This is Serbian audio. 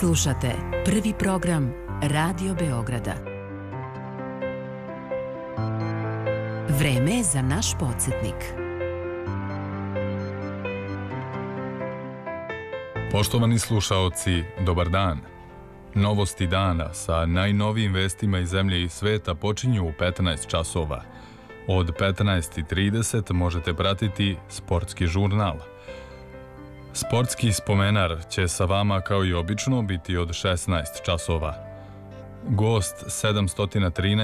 Slušate prvi program Radio Beograda. Vreme je za naš podsjetnik. Poštovani slušaoci, dobar dan. Novosti dana sa najnovijim vestima iz zemlje i sveta počinju u 15 časova. Od 15:30 možete pratiti sportski žurnal. Sportski spomenar će sa vama kao i obično biti od 16 časova. Gost 713